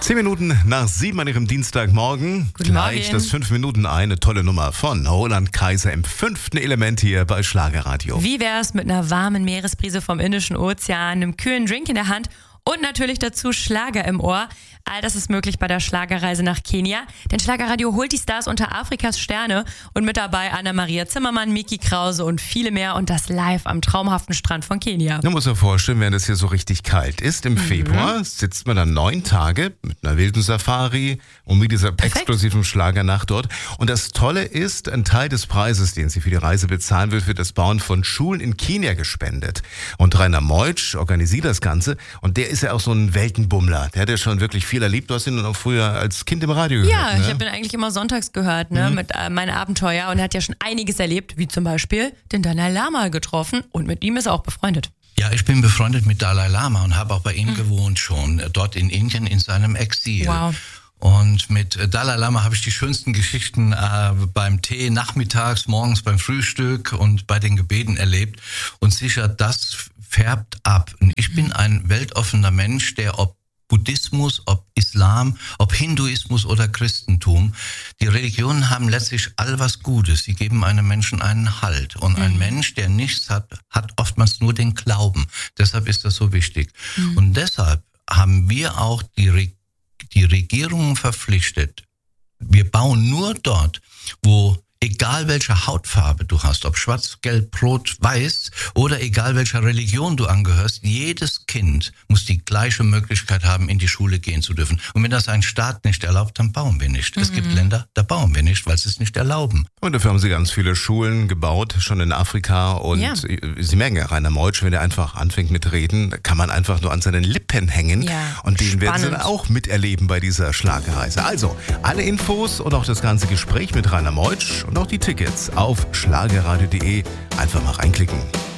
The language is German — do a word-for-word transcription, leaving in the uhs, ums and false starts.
Zehn Minuten nach sieben an Ihrem Dienstagmorgen. Guten Gleich Morgen. das fünf Minuten eine tolle Nummer von Roland Kaiser im fünften Element hier bei Schlagerradio. Wie wär's mit einer warmen Meeresbrise vom Indischen Ozean, einem kühlen Drink in der Hand und natürlich dazu Schlager im Ohr? All das ist möglich bei der Schlagerreise nach Kenia. Denn Schlagerradio holt die Stars unter Afrikas Sterne und mit dabei Anna-Maria Zimmermann, Miki Krause und viele mehr und das live am traumhaften Strand von Kenia. Man muss sich vorstellen, wenn es hier so richtig kalt ist, im Mhm. Februar sitzt man dann neun Tage mit einer wilden Safari und mit dieser Perfekt. exklusiven Schlagernacht dort. Und das Tolle ist, ein Teil des Preises, den sie für die Reise bezahlen will, für das Bauen von Schulen in Kenia gespendet. Und Rainer Meutsch organisiert das Ganze und der ist ja auch so ein Weltenbummler. Der hat ja schon wirklich viel erlebt. Du hast ihn auch früher als Kind im Radio gehört. Ja, ne? ich habe ihn eigentlich immer sonntags gehört, ne, mit äh, meinen Abenteuer und er hat ja schon einiges erlebt, wie zum Beispiel den Dalai Lama getroffen und mit ihm ist er auch befreundet. Ja, ich bin befreundet mit Dalai Lama und habe auch bei ihm gewohnt schon, äh, dort in Indien in seinem Exil. Wow. Und mit äh, Dalai Lama habe ich die schönsten Geschichten äh, beim Tee, nachmittags, morgens beim Frühstück und bei den Gebeten erlebt. Und sicher, das färbt ab. Und ich bin ein weltoffener Mensch, der ob Buddhismus, ob Islam, ob Hinduismus oder Christentum. Die Religionen haben letztlich all was Gutes. Sie geben einem Menschen einen Halt. Und ein Mensch, der nichts hat, hat oftmals nur den Glauben. Deshalb ist das so wichtig. Mhm. Und deshalb haben wir auch die, Re- die Regierungen verpflichtet. Wir bauen nur dort, wo egal welche Hautfarbe du hast, ob schwarz, gelb, rot, weiß oder egal welcher Religion du angehörst, jedes Kind muss die gleiche Möglichkeit haben, in die Schule gehen zu dürfen. Und wenn das ein Staat nicht erlaubt, dann bauen wir nicht. Mhm. Es gibt Länder, da bauen wir nicht, weil sie es nicht erlauben. Und dafür haben sie ganz viele Schulen gebaut, schon in Afrika. Und Ja. Sie merken ja, Rainer Meutsch, wenn er einfach anfängt mit Reden, kann man einfach nur an seinen Lippen hängen. Ja, und den werden Sie spannend. dann auch miterleben bei dieser Schlagerreise. Also, alle Infos und auch das ganze Gespräch mit Rainer Meutsch und auch die Tickets auf schlagerradio punkt de. Einfach mal reinklicken.